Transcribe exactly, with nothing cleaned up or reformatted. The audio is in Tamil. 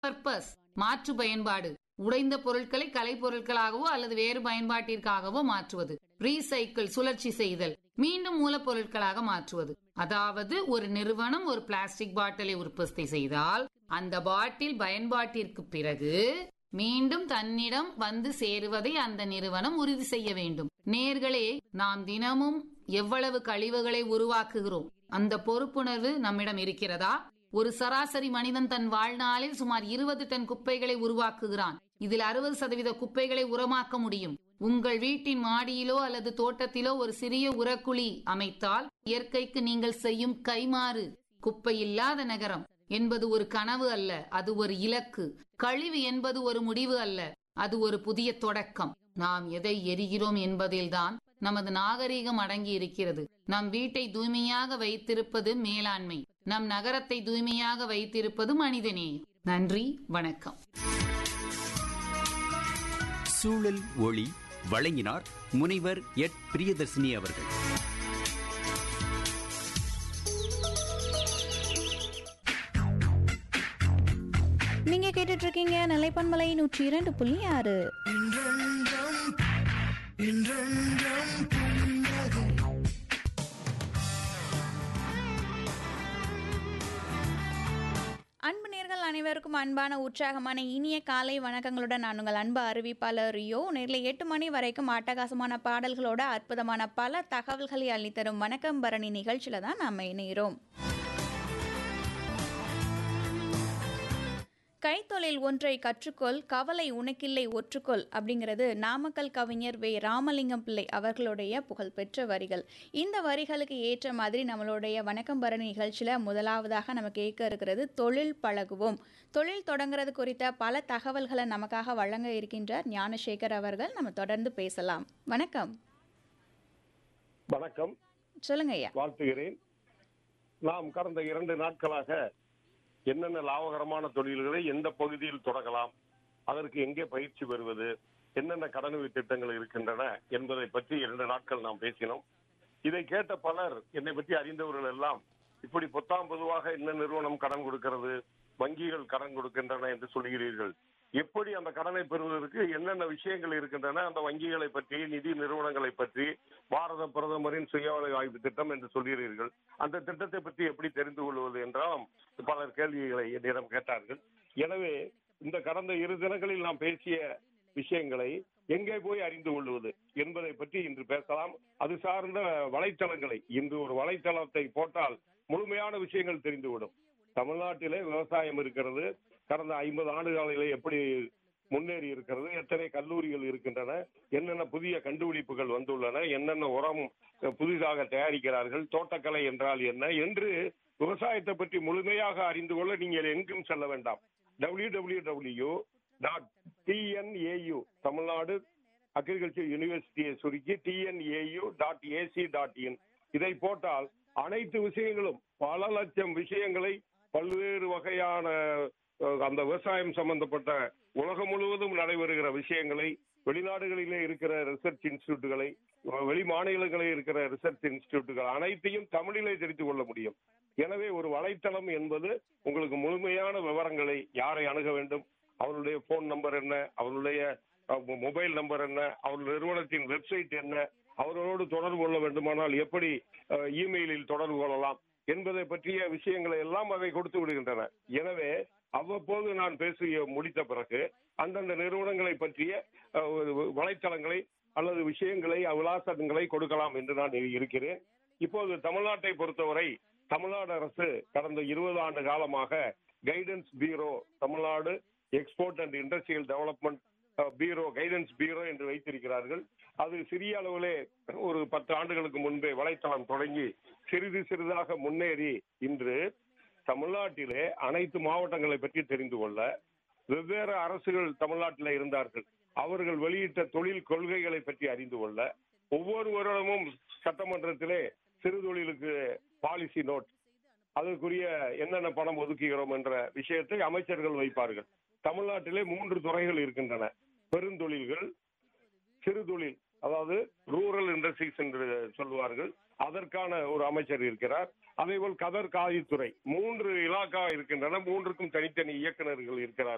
பர்பஸ் மாற்று பயன்பாடு, உடைந்த பொருட்களை கலை பொருட்களாகவோ அல்லது வேறு பயன்பாட்டிற்காகவோ மாற்றுவது. ரீசைக்கிள் சுழற்சி செய்தல், மீண்டும் மூலப்பொருட்களாக மாற்றுவது. அதாவது ஒரு நிறுவனம் ஒரு பிளாஸ்டிக் பாட்டிலை உற்பத்தி செய்தால் அந்த பாட்டில் பயன்பாட்டிற்கு பிறகு மீண்டும் தன்னிடம் வந்து சேருவதை அந்த நிறுவனம் உறுதி செய்ய வேண்டும். நேர்களே, நாம் தினமும் எவ்வளவு கழிவுகளை உருவாக்குகிறோம்? அந்த பொறுப்புணர்வு நம்மிடம் இருக்கிறதா? ஒரு சராசரி மனிதன் தன் வாழ்நாளில் சுமார் இருபது டன் குப்பைகளை உருவாக்குகிறான். இதில் அறுபது சதவீத குப்பைகளை உரமாக்க முடியும். உங்கள் வீட்டின் மாடியிலோ அல்லது தோட்டத்திலோ ஒரு சிறிய உரக்குழி அமைத்தால் இயற்கைக்கு நீங்கள் செய்யும் கைமாறு. குப்பை இல்லாத நகரம் என்பது ஒரு கனவு அல்ல, அது ஒரு இலக்கு. கழிவு என்பது ஒரு முடிவு அல்ல, அது ஒரு புதிய தொடக்கம். நாம் எதை எரிகிறோம் என்பதில்தான் நமது நாகரீகம் அடங்கி இருக்கிறது. நம் வீட்டை தூய்மையாக வைத்திருப்பது மேலாண்மை, நம் நகரத்தை தூய்மையாக வைத்திருப்பது மனிதநேயம். நன்றி, வணக்கம். சூழல் ஒளி வழங்கினார் முனைவர் எட் பிரியதர்சினி அவர்கள். நீங்க கேட்டுட்டு இருக்கீங்க நிலைப்பன்மலை நூற்றி இரண்டு புள்ளி ஆறு. அன்பு நேர்கள் அனைவருக்கும் அன்பான உற்சாகமான இனிய காலை வணக்கங்களுடன் நான் உங்கள் அன்பு அறிவிப்பாளர் ரியோ. நேரில் எட்டு மணி வரைக்கும் அட்டகாசமான பாடல்களோட அற்புதமான பல தகவல்களை அள்ளித்தரும் வணக்கம் பரணி நிகழ்ச்சியில தான் நாம் இணைகிறோம். கைத்தொழில் ஒன்றை கற்றுக்கொள், கவலை உனக்கில்லை ஒற்றுக்கொள் அப்படிங்கிறது நாமக்கல் கவிஞர் வே ராமலிங்கம் பிள்ளை அவர்களுடைய புகழ்பெற்ற வரிகள். இந்த வரிகளுக்கு ஏற்ற மாதிரி நம்மளுடைய வணக்கம் பரணி நிகழ்ச்சியில் முதலாவதாக நம்ம கேட்க இருக்கிறது தொழில் பழகுவோம். தொழில் தொடங்குறது குறித்த பல தகவல்களை நமக்காக வழங்க இருக்கின்றார் ஞானசேகர் அவர்கள். நம்ம தொடர்ந்து பேசலாம். வணக்கம். வணக்கம். சொல்லுங்க ஐயா. வாழ்த்துகிறேன். நாம் கடந்த இரண்டு நாட்களாக என்னென்ன லாபகரமான தொழில்களை எந்த பகுதியில் தொடங்கலாம், அதற்கு எங்கே பயிற்சி பெறுவது, என்னென்ன கடனுதவி திட்டங்கள் இருக்கின்றன என்பதை பற்றி இரண்டு நாட்கள் நாம் பேசினோம். இதை கேட்ட பலர், என்னை பற்றி அறிந்தவர்கள் எல்லாம், இப்படி பொத்தாம் பொதுவாக என்ன நிறுவனம் கடன் கொடுக்கிறது, வங்கிகள் கடன் கொடுக்கின்றன என்று சொல்கிறீர்கள். எப்படி அந்த கடனை பெறுவதற்கு என்னென்ன விஷயங்கள் இருக்கின்றன, அந்த வங்கிகளை பற்றி, நிதி நிறுவனங்களை பற்றி, பாரத பிரதமரின் சுய வேலை வாய்ப்பு திட்டம் என்று சொல்கிறீர்கள். அந்த திட்டத்தை பற்றி எப்படி தெரிந்து கொள்வது என்றால் பலர் கேள்விகளை என்னிடம் கேட்டார்கள். எனவே இந்த கடந்த இரு தினங்களில் நாம் பேசிய விஷயங்களை எங்கே போய் அறிந்து கொள்வது என்பதை பற்றி இன்று பேசலாம். அது சார்ந்த வலைத்தளங்களை, இன்று ஒரு வலைத்தளத்தை போட்டால் முழுமையான விஷயங்கள் தெரிந்துவிடும். தமிழ்நாட்டிலே விவசாயம் இருக்கிறது, கடந்த ஐம்பது ஆண்டுகளிலே எப்படி முன்னேறி இருக்கிறது, எத்தனை கல்லூரிகள் இருக்கின்றன, என்னென்ன புதிய கண்டுபிடிப்புகள் வந்துள்ளன, என்னென்ன உரம் புதிதாக தயாரிக்கிறார்கள், தோட்டக்கலை என்றால் என்ன என்று விவசாயத்தை பற்றி முழுமையாக அறிந்து கொள்ள நீங்கள் எங்கும் செல்ல வேண்டாம். W W W dot TNAU Tamil Nadu agriculture யூனிவர்சிட்டியை சுருக்கி TNAU dot AC dot in இதை போட்டால் அனைத்து விஷயங்களும், பல லட்சம் விஷயங்களை, பல்வேறு வகையான அந்த விவசாயம் சம்பந்தப்பட்ட உலகம் முழுவதும் நடைபெறுகிற விஷயங்களை, வெளிநாடுகளிலே இருக்கிற ரிசர்ச் இன்ஸ்டிடியூட்டுகளை, வெளி மாநிலங்களில் இருக்கிற ரிசர்ச் இன்ஸ்டிடியூட்டுகள் அனைத்தையும் தமிழிலே தெரிந்து கொள்ள முடியும். எனவே ஒரு வலைத்தளம் என்பது உங்களுக்கு முழுமையான விவரங்களை, யாரை அணுக வேண்டும், அவருடைய போன் நம்பர் என்ன, அவருடைய மொபைல் நம்பர் என்ன, அவருடைய நிறுவனத்தின் வெப்சைட் என்ன, அவர்களோடு தொடர்பு கொள்ள வேண்டுமானால் எப்படி இமெயிலில் தொடர்பு கொள்ளலாம் என்பதை பற்றிய விஷயங்களை எல்லாம் அவை கொடுத்து விடுகின்றன. எனவே அவ்வப்போது நான் பேசி முடித்த பிறகு அந்தந்த நிறுவனங்களை பற்றிய வலைத்தளங்களை அல்லது விஷயங்களை, விலாசங்களை கொடுக்கலாம் என்று நான் இருக்கிறேன். இப்போது தமிழ்நாட்டை பொறுத்தவரை தமிழ்நாடு அரசு கடந்த இருபது ஆண்டு காலமாக guidance bureau, Tamil Nadu export and industrial development bureau, guidance பீரோ என்று வைத்திருக்கிறார்கள். அது சிறிய அளவிலே ஒரு பத்து ஆண்டுகளுக்கு முன்பே வலைத்தளம் தொடங்கி சிறிது சிறிதாக முன்னேறி இன்று தமிழ்நாட்டிலே அனைத்து மாவட்டங்களை பற்றி தெரிந்து கொள்ள வெவ்வேறு அரசுகள் தமிழ்நாட்டில் இருந்தார்கள். அவர்கள் வெளியிட்ட தொழில் கொள்கைகளை பற்றி அறிந்து கொள்ள ஒவ்வொரு வருடமும் சட்டமன்றத்திலே சிறு தொழிலுக்கு பாலிசி நோட், அதற்குரிய என்னென்ன பணம் ஒதுக்குகிறோம் என்ற விஷயத்தை அமைச்சர்கள் வைப்பார்கள். தமிழ்நாட்டிலே மூன்று துறைகள் இருக்கின்றன. பெருந்தொழில்கள், சிறு தொழில், அதாவது ரூரல் இண்டஸ்ட்ரீஸ் என்று சொல்வார்கள், அதற்கான ஒரு அமைச்சர் இருக்கிறார். அதேபோல் கதர் காதித்துறை, மூன்று இலாக்கா இருக்கின்றன. மூன்றுக்கும் தனித்தனி இயக்குநர்கள் இருக்கிறார்.